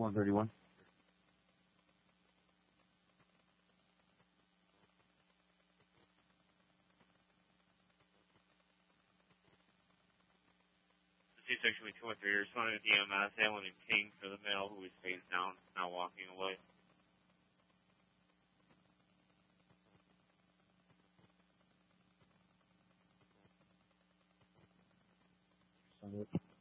131. C-section 213, responding to EMS, Allen and King for the male who is face down, now walking away. Send it.